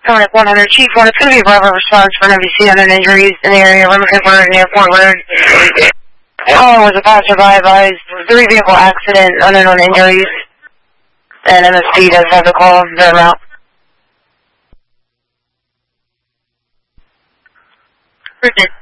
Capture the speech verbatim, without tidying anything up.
Coming up one hundred, Chief one, it's going to be a Bravo response for an M V C unknown injuries in the area of Remington Road and Airport Road. Oh, was a passerby advised, three vehicle accident, unknown injuries, and M S P does have the call, they're out. Richard.